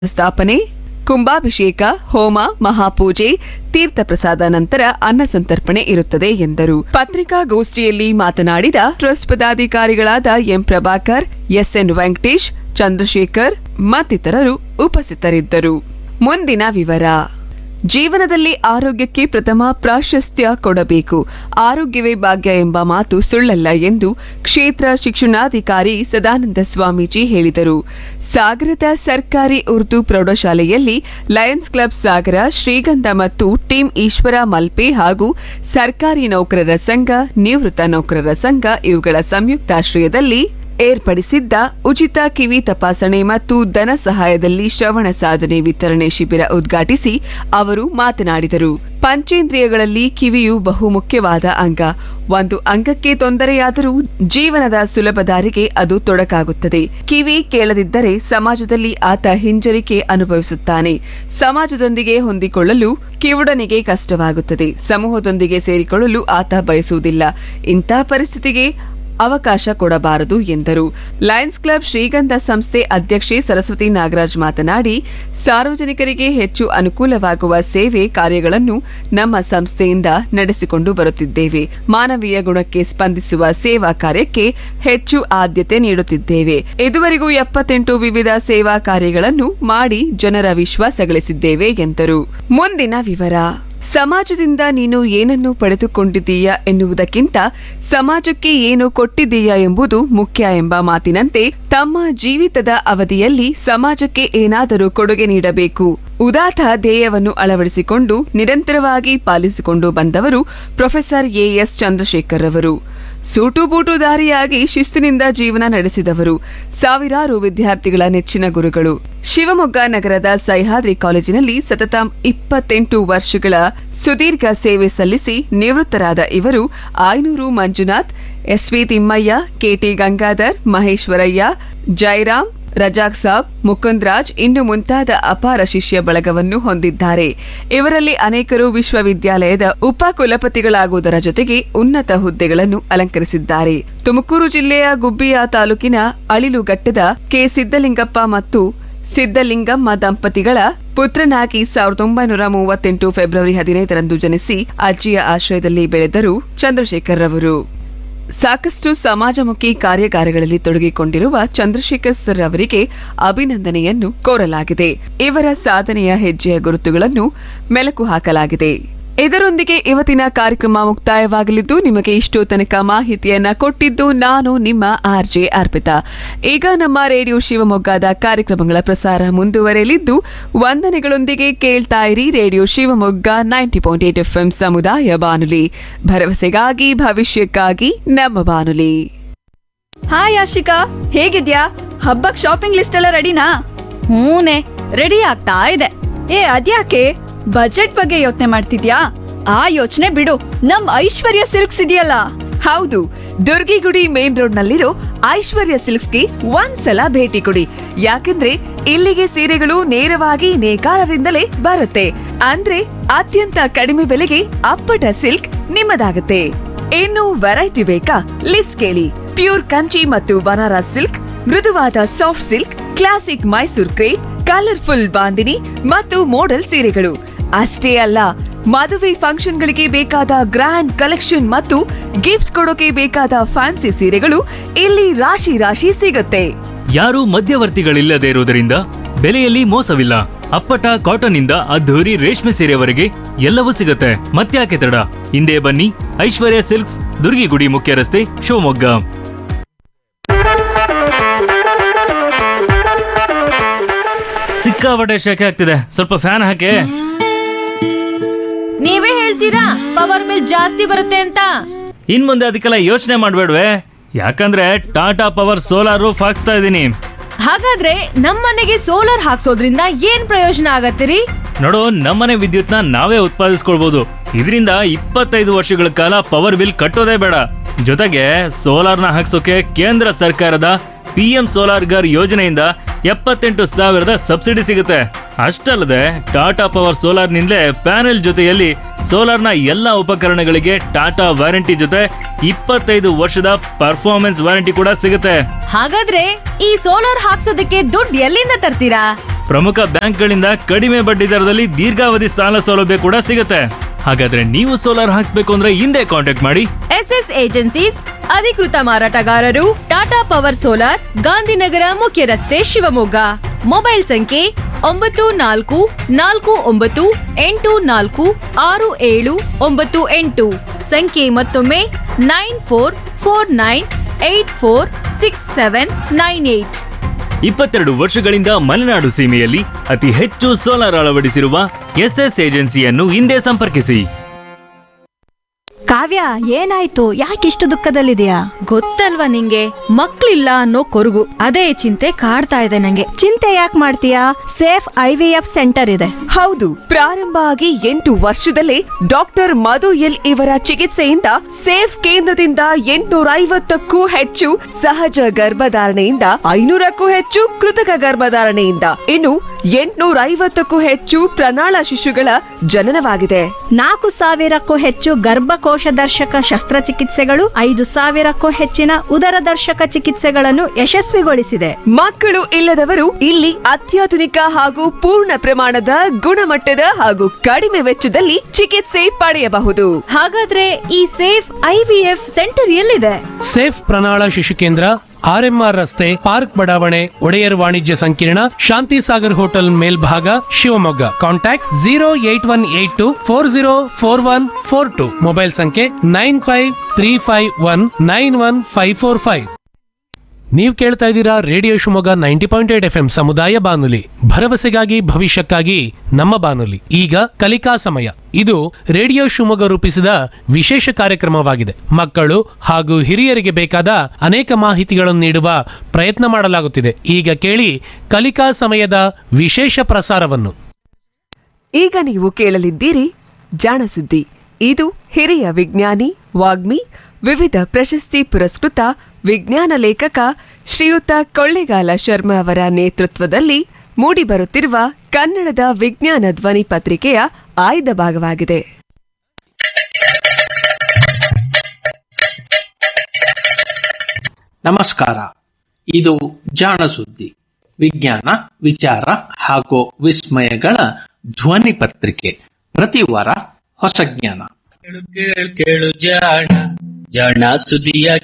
ಸ್ಥಾಪನೆ, ಕುಂಭಾಭಿಷೇಕ, ಹೋಮ, ಮಹಾಪೂಜೆ, ತೀರ್ಥ ಪ್ರಸಾದ ನಂತರ ಅನ್ನ ಸಂತರ್ಪಣೆ ಇರುತ್ತದೆ ಎಂದರು. ಪತ್ರಿಕಾಗೋಷ್ಠಿಯಲ್ಲಿ ಮಾತನಾಡಿದ trust ಪದಾಧಿಕಾರಿಗಳಾದ M Prabhakar, SN Venkatesh, Chandrashekhar ಮತ್ತಿತರರು ಉಪಸ್ಥಿತರಿದ್ದರು. ಮುಂದಿನ ವಿವರ. ಜೀವನದಲ್ಲಿ ಆರೋಗ್ಯಕ್ಕೆ ಪ್ರಥಮ ಪ್ರಾಶಸ್ತ್ಯ ಕೊಡಬೇಕು. ಆರೋಗ್ಯವೇ ಭಾಗ್ಯ ಎಂಬ ಮಾತು ಸುಳ್ಳಲ್ಲ ಎಂದು ಕ್ಷೇತ್ರ ಶಿಕ್ಷಣಾಧಿಕಾರಿ ಸದಾನಂದ ಸ್ವಾಮೀಜಿ ಹೇಳಿದರು. ಸಾಗರದ ಸರ್ಕಾರಿ ಉರ್ದು ಪ್ರೌಢಶಾಲೆಯಲ್ಲಿ ಲಯನ್ಸ್ ಕ್ಲಬ್ ಸಾಗರ, ಶ್ರೀಗಂಧ ಮತ್ತು ಟೀಂ ಈಶ್ವರ ಮಲ್ಪೆ ಹಾಗೂ ಸರ್ಕಾರಿ ನೌಕರರ ಸಂಘ, ನಿವೃತ್ತ ನೌಕರರ ಸಂಘ ಇವುಗಳ ಸಂಯುಕ್ತಾಶ್ರಯದಲ್ಲಿ ಏರ್ಪಡಿಸಿದ್ದ ಉಚಿತ ಕಿವಿ ತಪಾಸಣೆ ಮತ್ತು ಧನ ಸಹಾಯದಲ್ಲಿ ಶ್ರವಣ ಸಾಧನೆ ವಿತರಣೆ ಶಿಬಿರ ಉದ್ಘಾಟಿಸಿ ಅವರು ಮಾತನಾಡಿದರು. ಪಂಚೇಂದ್ರಿಯಗಳಲ್ಲಿ ಕಿವಿಯು ಬಹುಮುಖ್ಯವಾದ ಅಂಗ. ಒಂದು ಅಂಗಕ್ಕೆ ತೊಂದರೆಯಾದರೂ ಜೀವನದ ಸುಲಭ ದಾರಿಗೆ ಅದು ತೊಡಕಾಗುತ್ತದೆ. ಕಿವಿ ಕೇಳದಿದ್ದರೆ ಸಮಾಜದಲ್ಲಿ ಆತ ಹಿಂಜರಿಕೆ ಅನುಭವಿಸುತ್ತಾನೆ. ಸಮಾಜದೊಂದಿಗೆ ಹೊಂದಿಕೊಳ್ಳಲು ಕಿವುಡನಿಗೆ ಕಷ್ಟವಾಗುತ್ತದೆ. ಸಮೂಹದೊಂದಿಗೆ ಸೇರಿಕೊಳ್ಳಲು ಆತ ಬಯಸುವುದಿಲ್ಲ. ಇಂಥ ಪರಿಸ್ಥಿತಿಗೆ ಅವಕಾಶ ಕೊಡಬಾರದು ಎಂದರು. ಲಯನ್ಸ್ ಕ್ಲಬ್ ಶ್ರೀಗಂಧ ಸಂಸ್ಥೆ ಅಧ್ಯಕ್ಷೆ ಸರಸ್ವತಿ ನಾಗರಾಜ್ ಮಾತನಾಡಿ, ಸಾರ್ವಜನಿಕರಿಗೆ ಹೆಚ್ಚು ಅನುಕೂಲವಾಗುವ ಸೇವೆ ಕಾರ್ಯಗಳನ್ನು ನಮ್ಮ ಸಂಸ್ಥೆಯಿಂದ ನಡೆಸಿಕೊಂಡು ಬರುತ್ತಿದ್ದೇವೆ. ಮಾನವೀಯ ಗುಣಕ್ಕೆ ಸ್ಪಂದಿಸುವ ಸೇವಾ ಕಾರ್ಯಕ್ಕೆ ಹೆಚ್ಚು ಆದ್ಯತೆ ನೀಡುತ್ತಿದ್ದೇವೆ. ಇದುವರೆಗೂ 78 ವಿವಿಧ ಸೇವಾ ಕಾರ್ಯಗಳನ್ನು ಮಾಡಿ ಜನರ ವಿಶ್ವಾಸ ಗಳಿಸಿದ್ದೇವೆ ಎಂದರು. ಮುಂದಿನ ವಿವರ. ಸಮಾಜದಿಂದ ನೀನು ಏನನ್ನು ಪಡೆದುಕೊಂಡಿದ್ದೀಯಾ ಎನ್ನುವುದಕ್ಕಿಂತ ಸಮಾಜಕ್ಕೆ ಏನು ಕೊಟ್ಟಿದ್ದೀಯಾ ಎಂಬುದು ಮುಖ್ಯ ಎಂಬ ಮಾತಿನಂತೆ ತಮ್ಮ ಜೀವಿತದ ಅವಧಿಯಲ್ಲಿ ಸಮಾಜಕ್ಕೆ ಏನಾದರೂ ಕೊಡುಗೆ ನೀಡಬೇಕು ಉದಾತ್ತ ಧ್ಯೇಯವನ್ನು ಅಳವಡಿಸಿಕೊಂಡು ನಿರಂತರವಾಗಿ ಪಾಲಿಸಿಕೊಂಡು ಬಂದವರು ಪ್ರೊಫೆಸರ್ ಎಎಸ್ ಚಂದ್ರಶೇಖರ್ ಅವರು. ಸೂಟುಬೂಟುದಾರಿಯಾಗಿ ಶಿಸ್ತಿನಿಂದ ಜೀವನ ನಡೆಸಿದವರು. ಸಾವಿರಾರು ವಿದ್ಯಾರ್ಥಿಗಳ ನೆಚ್ಚಿನ ಗುರುಗಳು. ಶಿವಮೊಗ್ಗ ನಗರದ ಸಹ್ಯಾದ್ರಿ ಕಾಲೇಜಿನಲ್ಲಿ ಸತತ 28 ವರ್ಷಗಳ ಸುದೀರ್ಘ ಸೇವೆ ಸಲ್ಲಿಸಿ ನಿವೃತ್ತರಾದ ಇವರು ಆಯನೂರು ಮಂಜುನಾಥ್, ಎಸ್ವಿ ತಿಮ್ಮಯ್ಯ, ಕೆಟಿ ಗಂಗಾಧರ್, ಮಹೇಶ್ವರಯ್ಯ, ಜಯರಾಮ್, ರಜಾಕ್ ಸಾಬ್, ಮುಕುಂದ್ ರಾಜ್ ಇನ್ನು ಮುಂತಾದ ಅಪಾರ ಶಿಷ್ಯ ಬಳಗವನ್ನು ಹೊಂದಿದ್ದಾರೆ. ಇವರಲ್ಲಿ ಅನೇಕರು ವಿಶ್ವವಿದ್ಯಾಲಯದ ಉಪ ಕುಲಪತಿಗಳಾಗುವುದರ ಜೊತೆಗೆ ಉನ್ನತ ಹುದ್ದೆಗಳನ್ನು ಅಲಂಕರಿಸಿದ್ದಾರೆ. ತುಮಕೂರು ಜಿಲ್ಲೆಯ ಗುಬ್ಬಿಯ ತಾಲೂಕಿನ ಅಳಿಲುಘಟ್ಟದ ಕೆ ಸಿದ್ದಲಿಂಗಪ್ಪ ಮತ್ತು ಸಿದ್ದಲಿಂಗಮ್ಮ ದಂಪತಿಗಳ ಪುತ್ರನಾಗಿ 1938 ಫೆಬ್ರವರಿ 15ರಂದು ಜನಿಸಿ ಅಜ್ಜಿಯ ಆಶ್ರಯದಲ್ಲಿ ಬೆಳೆದರು ಚಂದ್ರಶೇಖರ್ ಅವರು. ಸಾಕಷ್ಟು ಸಮಾಜಮುಖಿ ಕಾರ್ಯಗಾರಗಳಲ್ಲಿ ತೊಡಗಿಕೊಂಡಿರುವ ಚಂದ್ರಶೇಖರ್ ಸರ್ ಅವರಿಗೆ ಅಭಿನಂದನೆಯನ್ನು ಕೋರಲಾಗಿದೆ. ಇವರ ಸಾಧನೆಯ ಹೆಜ್ಜೆಯ ಗುರುತುಗಳನ್ನು ಮೆಲುಕು ಹಾಕಲಾಗಿದೆ. ಇದರೊಂದಿಗೆ ಇವತ್ತಿನ ಕಾರ್ಯಕ್ರಮ ಮುಕ್ತಾಯವಾಗಲಿದ್ದು, ನಿಮಗೆ ಇಷ್ಟು ತನಕ ಮಾಹಿತಿಯನ್ನ ಕೊಟ್ಟಿದ್ದು ನಾನು ನಿಮ್ಮ ಆರ್ಜೆ ಅರ್ಪಿತಾ. ಈಗ ನಮ್ಮ ರೇಡಿಯೋ ಶಿವಮೊಗ್ಗದ ಕಾರ್ಯಕ್ರಮಗಳ ಪ್ರಸಾರ ಮುಂದುವರೆಯಲಿದ್ದು, ವಂದನೆಗಳೊಂದಿಗೆ ಕೇಳ್ತಾ ಇರಿ ರೇಡಿಯೋ ಶಿವಮೊಗ್ಗ 90.8 FM ಸಮುದಾಯ ಬಾನುಲಿ, ಭರವಸೆಗಾಗಿ ಭವಿಷ್ಯಕ್ಕಾಗಿ ನಮ್ಮ ಬಾನುಲಿ. ಹಾಯ್ ಆಶಿಕಾ, ಹೇಗಿದ್ಯಾ? ಹಬ್ಬಕ್ ಶಾಪಿಂಗ್ ಲಿಸ್ಟ್ ಎಲ್ಲ ರೆಡಿನಾ? ಹೂನೆ, ರೆಡಿ ಆಗ್ತಾ ಇದೆ. ಅದ್ಯಾಕೆ ಬಜೆಟ್ ಬಗ್ಗೆ ಯೋಚನೆ ಮಾಡ್ತಿದ್ಯಾ? ಆ ಯೋಚನೆ ಬಿಡು, ನಮ್ ಐಶ್ವರ್ಯ ಸಿಲ್ಕ್ಸ್ ಇದೆಯಲ್ಲ. ಹೌದು, ದುರ್ಗಿಗುಡಿ ಮೇನ್ ರೋಡ್ ನಲ್ಲಿರೋ ಐಶ್ವರ್ಯ ಸಿಲ್ಕ್ಸ್ಗೆ ಒಂದ್ಸಲ ಭೇಟಿ ಕೊಡಿ. ಯಾಕಂದ್ರೆ ಇಲ್ಲಿಗೆ ಸೀರೆಗಳು ನೇರವಾಗಿ ನೇಕಾರರಿಂದಲೇ ಬರುತ್ತೆ. ಅಂದ್ರೆ ಅತ್ಯಂತ ಕಡಿಮೆ ಬೆಲೆಗೆ ಅಪ್ಪಟ ಸಿಲ್ಕ್ ನಿಮ್ಮದಾಗುತ್ತೆ. ಇನ್ನು ವೆರೈಟಿ ಬೇಕಾ? ಲಿಸ್ಟ್ ಕೇಳಿ. ಪ್ಯೂರ್ ಕಂಚಿ ಮತ್ತು ಬನಾರಸ್ ಸಿಲ್ಕ್, ಮೃದುವಾದ soft silk, classic Mysore crepe, colourful bandhani ಮತ್ತು ಮೋಡಲ್ ಸೀರೆಗಳು ಅಷ್ಟೇ ಅಲ್ಲ, ಮದುವೆ ಫಂಕ್ಷನ್ಗಳಿಗೆ ಬೇಕಾದ ಗ್ರ್ಯಾಂಡ್ ಕಲೆಕ್ಷನ್ ಮತ್ತು ಗಿಫ್ಟ್ ಕೊಡೋಕೆ ಬೇಕಾದ ಫ್ಯಾನ್ಸಿ ಸೀರೆಗಳು ಇಲ್ಲಿ ರಾಶಿ ರಾಶಿ ಸಿಗುತ್ತೆ. ಯಾರೂ ಮಧ್ಯವರ್ತಿಗಳಿಲ್ಲದೆ ಇರುವುದರಿಂದ ಬೆಲೆಯಲ್ಲಿ ಮೋಸವಿಲ್ಲ. ಅಪ್ಪಟ ಕಾಟನ್ ಇಂದ ಅದ್ಧೂರಿ ರೇಷ್ಮೆ ಸೀರೆವರೆಗೆ ಎಲ್ಲವೂ ಸಿಗುತ್ತೆ. ಮತ್ತ್ಯಾಕೆ ತಡ? ಹಿಂದೆ ಬನ್ನಿ, ಐಶ್ವರ್ಯ ಸಿಲ್ಕ್ಸ್, ದುರ್ಗಿಗುಡಿ ಮುಖ್ಯ ರಸ್ತೆ, ಶಿವಮೊಗ್ಗ. ಸಿಕ್ಕಾಪಟ್ಟೆ ಶೆಕೆ ಆಗ್ತಿದೆ, ಸ್ವಲ್ಪ ಫ್ಯಾನ್ ಹಾಕಿ. ನೀವೇ ಹೇಳ್ತೀರಾ ಪವರ್ ಬಿಲ್ ಜಾಸ್ತಿ ಬರುತ್ತೆ ಅಂತ? ಇನ್ ಮುಂದೆ ಅದಕ್ಕೆಲ್ಲ ಯೋಚನೆ ಮಾಡ್ಬೇಡ್ವೆ, ಯಾಕಂದ್ರೆ ಟಾಟಾ ಪವರ್ ಸೋಲಾರ್ ರೂಫ್ ಹಾಕ್ಸ್ತಾ ಇದೀನಿ. ಹಾಗಾದ್ರೆ ನಮ್ಮನೆಗೆ ಸೋಲಾರ್ ಹಾಕ್ಸೋದ್ರಿಂದ ಏನ್ ಪ್ರಯೋಜನ ಆಗತ್ತಿರಿ? ನೋಡು, ನಮ್ಮನೆ ವಿದ್ಯುತ್ನ ನಾವೇ ಉತ್ಪಾದಿಸ್ಕೊಳ್ಬಹುದು. ಇದರಿಂದ 25 ವರ್ಷಗಳ ಕಾಲ ಪವರ್ ಬಿಲ್ ಕಟ್ಟೋದೇ ಬೇಡ. ಜೊತೆಗೆ ಸೋಲಾರ್ನ ಹಾಕ್ಸೋಕೆ ಕೇಂದ್ರ ಸರ್ಕಾರದ PM ಸೋಲಾರ್ ಗರ್ ಯೋಜನೆಯಿಂದ 78,000 ಸಬ್ಸಿಡಿ ಸಿಗುತ್ತೆ. ಅಷ್ಟಲ್ಲದೆ ಟಾಟಾ ಪವರ್ ಸೋಲಾರ್ ನಿಂದಲೇ ಪ್ಯಾನೆಲ್ ಜೊತೆಯಲ್ಲಿ ಸೋಲಾರ್ನ ಎಲ್ಲಾ ಉಪಕರಣಗಳಿಗೆ ಟಾಟಾ ವಾರಂಟಿ ಜೊತೆ 25 ವರ್ಷದ ಪರ್ಫಾರ್ಮೆನ್ಸ್ ವಾರಂಟಿ ಕೂಡ ಸಿಗುತ್ತೆ. ಹಾಗಾದ್ರೆ ಈ ಸೋಲಾರ್ ಹಾಕ್ಸೋದಕ್ಕೆ ದುಡ್ಡು ಎಲ್ಲಿಂದ ತರ್ತೀರಾ? ಪ್ರಮುಖ ಬ್ಯಾಂಕ್ಗಳಿಂದ ಕಡಿಮೆ ಬಡ್ಡಿ ದರದಲ್ಲಿ ದೀರ್ಘಾವಧಿ ಸಾಲ ಸೌಲಭ್ಯ ಕೂಡ ಸಿಗುತ್ತೆ. ಹಾಗಾದ್ರೆ ನೀವು ಸೋಲಾರ್ ಹಾಕ್ಸ್ಬೇಕು ಅಂದ್ರೆ ಹಿಂದೆ ಕಾಂಟ್ಯಾಕ್ಟ್ ಮಾಡಿ SS ಏಜೆನ್ಸೀಸ್, ಅಧಿಕೃತ ಮಾರಾಟಗಾರರು, ಟಾಟಾ ಪವರ್ ಸೋಲಾರ್, ಗಾಂಧಿನಗರ ಮುಖ್ಯ ರಸ್ತೆ, ಶಿವಮೊಗ್ಗ. ಮೊಬೈಲ್ ಸಂಖ್ಯೆ 9448466798. ಸಂಖ್ಯೆ ಮತ್ತೊಮ್ಮೆ 9449846798. 22 ವರ್ಷಗಳಿಂದ ಮಲೆನಾಡು ಸೀಮೆಯಲ್ಲಿ ಅತಿ ಹೆಚ್ಚು ಸೋಲಾರ್ ಅಳವಡಿಸಿರುವ SS ಏಜೆನ್ಸಿಯನ್ನು ಹಿಂದೆ ಸಂಪರ್ಕಿಸಿ. ಕಾವ್ಯ, ಏನಾಯ್ತು? ಯಾಕಿಷ್ಟು ದುಃಖದಲ್ಲಿದೆಯಾ? ಗೊತ್ತಲ್ವಾ ನಿಂಗೆ, ಮಕ್ಳಿಲ್ಲ ಅನ್ನೋ ಕೊರಗು. ಅದೇ ಚಿಂತೆ ಕಾಡ್ತಾ ಇದೆ ನಂಗೆ. ಚಿಂತೆ ಯಾಕೆ ಮಾಡ್ತೀಯಾ? ಸೇಫ್ IVF ಸೆಂಟರ್ ಇದೆ. ಹೌದು, ಪ್ರಾರಂಭ ಆಗಿ 8 ವರ್ಷದಲ್ಲೇ ಡಾಕ್ಟರ್ ಮಧು ಎಲ್ ಇವರ ಚಿಕಿತ್ಸೆಯಿಂದ ಸೇಫ್ ಕೇಂದ್ರದಿಂದ 850ಕ್ಕೂ ಹೆಚ್ಚು ಸಹಜ ಗರ್ಭಧಾರಣೆಯಿಂದ 500ಕ್ಕೂ ಹೆಚ್ಚು ಕೃತಕ ಗರ್ಭಧಾರಣೆಯಿಂದ ಇನ್ನು 850ಕ್ಕೂ ಹೆಚ್ಚು ಪ್ರಣಾಳ ಶಿಶುಗಳ ಜನನವಾಗಿದೆ. 4,000ಕ್ಕೂ ಹೆಚ್ಚು ಗರ್ಭಕೋಶ ದರ್ಶಕ ಶಸ್ತ್ರಚಿಕಿತ್ಸೆಗಳು, 5,000ಕ್ಕೂ ಹೆಚ್ಚಿನ ಉದರ ದರ್ಶಕ ಚಿಕಿತ್ಸೆಗಳನ್ನು ಯಶಸ್ವಿಗೊಳಿಸಿದೆ. ಮಕ್ಕಳು ಇಲ್ಲದವರು ಇಲ್ಲಿ ಅತ್ಯಾಧುನಿಕ ಹಾಗೂ ಪೂರ್ಣ ಪ್ರಮಾಣದ ಗುಣಮಟ್ಟದ ಹಾಗೂ ಕಡಿಮೆ ವೆಚ್ಚದಲ್ಲಿ ಚಿಕಿತ್ಸೆ ಪಡೆಯಬಹುದು. ಹಾಗಾದ್ರೆ ಈ ಸೇಫ್ IVF ಸೆಂಟರ್ ಎಲ್ಲಿದೆ? ಸೇಫ್ ಪ್ರಣಾಳ ಶಿಶು ಕೇಂದ್ರ, RMR ರಸ್ತೆ, ಪಾರ್ಕ್ ಬಡಾವಣೆ, ಒಡೆಯರ್ ವಾಣಿಜ್ಯ ಸಂಕೀರ್ಣ, ಶಾಂತಿ ಸಾಗರ್ ಹೋಟೆಲ್ ಮೇಲ್ಭಾಗ, ಶಿವಮೊಗ್ಗ. ಕಾಂಟ್ಯಾಕ್ಟ್ 08182404142. ಮೊಬೈಲ್ ಸಂಖ್ಯೆ 9535191545. ನೀವು ಕೇಳ್ತಾ ಇದ್ದೀರಾ ರೇಡಿಯೋ ಶಿವಮೊಗ್ಗ 90.8 FM ಸಮುದಾಯ ಬಾನುಲಿ, ಭರವಸೆಗಾಗಿ ಭವಿಷ್ಯಕ್ಕಾಗಿ ನಮ್ಮ ಬಾನುಲಿ. ಈಗ ಕಲಿಕಾ ಸಮಯ. ಇದು ರೇಡಿಯೋ ಶಿವಮೊಗ್ಗ ರೂಪಿಸಿದ ವಿಶೇಷ ಕಾರ್ಯಕ್ರಮವಾಗಿದೆ. ಮಕ್ಕಳು ಹಾಗೂ ಹಿರಿಯರಿಗೆ ಬೇಕಾದ ಅನೇಕ ಮಾಹಿತಿಗಳನ್ನು ನೀಡುವ ಪ್ರಯತ್ನ ಮಾಡಲಾಗುತ್ತಿದೆ. ಈಗ ಕೇಳಿ ಕಲಿಕಾ ಸಮಯದ ವಿಶೇಷ ಪ್ರಸಾರವನ್ನು. ಈಗ ನೀವು ಕೇಳಲಿದ್ದೀರಿ ಜಾಣ ಸುದ್ದಿ. ಇದು ಹಿರಿಯ ವಿಜ್ಞಾನಿ, ವಾಗ್ಮಿ, ವಿವಿಧ ಪ್ರಶಸ್ತಿ ಪುರಸ್ಕೃತ ವಿಜ್ಞಾನ ಲೇಖಕ ಶ್ರೀಯುತ ಕೊಳ್ಳೇಗಾಲ ಶರ್ಮಾ ಅವರ ನೇತೃತ್ವದಲ್ಲಿ ಮೂಡಿಬರುತ್ತಿರುವ ಕನ್ನಡದ ವಿಜ್ಞಾನ ಧ್ವನಿ ಪತ್ರಿಕೆಯ ಆಯ್ದ ಭಾಗವಾಗಿದೆ. ನಮಸ್ಕಾರ. ಇದು ಜಾಣ ಸುದ್ದಿ, ವಿಜ್ಞಾನ, ವಿಚಾರ ಹಾಗೂ ವಿಸ್ಮಯಗಳ ಧ್ವನಿ ಪತ್ರಿಕೆ. ಪ್ರತಿ ವಾರ ಹೊಸ ಜ್ಞಾನ. ಕೇಳು ಜಾಣ ಜಾಣ ಸುದ್ದಿಯ